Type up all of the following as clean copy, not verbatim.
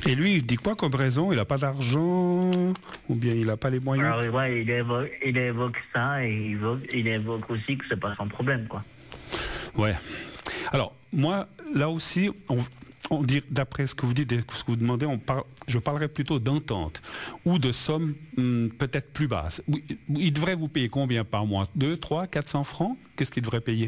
Et lui, il dit quoi comme raison? Il n'a pas d'argent ou bien il n'a pas les moyens? Alors, ouais, il évoque ça et il évoque aussi que c'est pas son problème, quoi. Ouais. Alors, moi, là aussi, on dit, d'après ce que vous dites, ce que vous demandez, je parlerai plutôt d'entente ou de sommes peut-être plus basses. Il devrait vous payer combien par mois? 2, 3, 400 francs? Qu'est-ce qu'il devrait payer?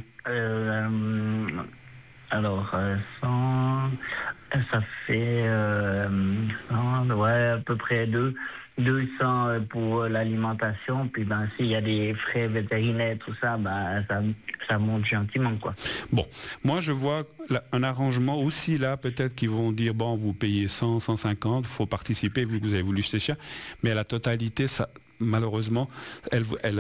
Alors, 100, ça fait 100, ouais, à peu près 200 pour l'alimentation. Puis ben, s'il y a des frais vétérinaires, tout ça, ben, ça monte gentiment, quoi. Bon, moi je vois un arrangement aussi là, peut-être qu'ils vont dire, bon, vous payez 100, 150, il faut participer vu que vous avez voulu chez chien, mais à la totalité, ça... Malheureusement, il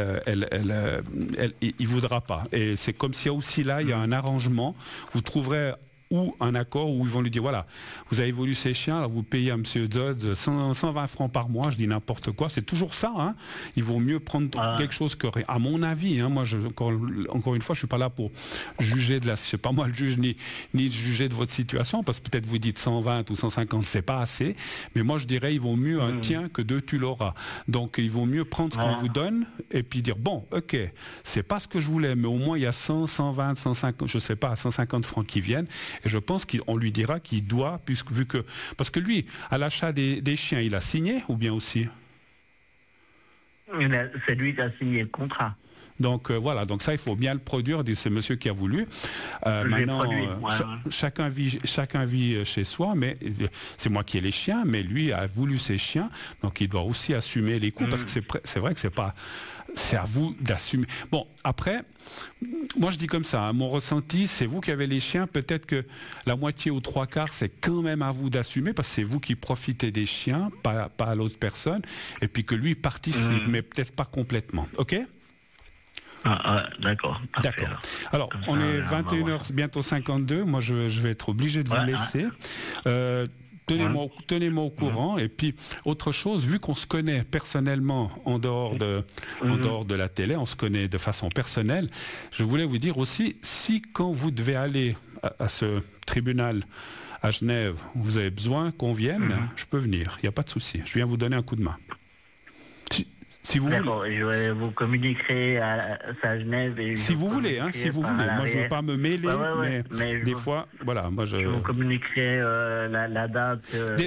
ne voudra pas. Et c'est comme si aussi là, il y a un arrangement. Vous trouverez ou un accord où ils vont lui dire, voilà, vous avez voulu ces chiens, alors vous payez à M. Dodds 120 francs par mois, je dis n'importe quoi, c'est toujours ça, hein. Il vaut mieux prendre quelque chose que, à mon avis, hein, moi, encore une fois, je suis pas là pour juger je sais pas moi le juge, ni juger de votre situation, parce que peut-être vous dites 120 ou 150, c'est pas assez, mais moi je dirais, il vaut mieux un tien que deux, tu l'auras. Donc, il vaut mieux prendre ce qu'on vous donne, et puis dire, bon, ok, c'est pas ce que je voulais, mais au moins il y a 100, 120, 150, je sais pas, 150 francs qui viennent. Et je pense qu'on lui dira qu'il doit, parce que lui, à l'achat des chiens, il a signé ou bien aussi? C'est lui qui a signé le contrat. Donc voilà, donc ça il faut bien le produire, c'est monsieur qui a voulu. Maintenant, chacun vit chez soi, mais c'est moi qui ai les chiens, mais lui a voulu ses chiens, donc il doit aussi assumer les coûts, parce que c'est vrai que c'est à vous d'assumer. Bon, après, moi je dis comme ça, hein, mon ressenti, c'est vous qui avez les chiens, peut-être que la moitié ou trois quarts, c'est quand même à vous d'assumer, parce que c'est vous qui profitez des chiens, pas à l'autre personne, et puis que lui participe, mais peut-être pas complètement. Ok? D'accord. D'accord. Alors, on est 21h, bientôt 52. Moi, je vais être obligé de vous laisser. Tenez-moi au courant. Et puis, autre chose, vu qu'on se connaît personnellement en dehors de la télé, on se connaît de façon personnelle, je voulais vous dire aussi, si quand vous devez aller à ce tribunal à Genève, vous avez besoin qu'on vienne, je peux venir. Il n'y a pas de souci. Je viens vous donner un coup de main. Si vous voulez. Je vous communiquerai à Genève. Si vous voulez, hein, si vous voulez. Moi, je ne veux pas me mêler, mais des fois, voilà, moi je vous communiquerai la date.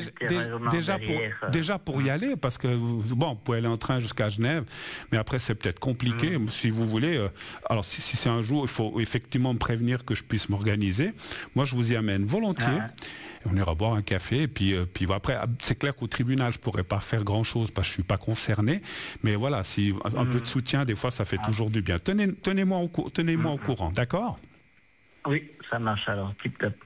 Déjà pour y aller, parce que bon, vous pouvez aller en train jusqu'à Genève, mais après c'est peut-être compliqué. Si vous voulez, alors si c'est un jour, il faut effectivement me prévenir que je puisse m'organiser. Moi, je vous y amène volontiers. On ira boire un café et puis après c'est clair qu'au tribunal je pourrais pas faire grand chose parce que je suis pas concerné, mais voilà, si un peu de soutien des fois ça fait toujours du bien. Tenez-moi au courant, d'accord? Oui, ça marche alors, tip top.